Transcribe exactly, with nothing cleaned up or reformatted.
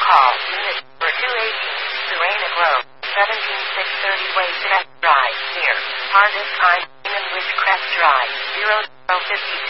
call. Unit number two eighteen, Serena Grove, seventeen six thirty Wayside Drive, near Hardest Time, Ridgecrest Drive, zero zero fifty-two.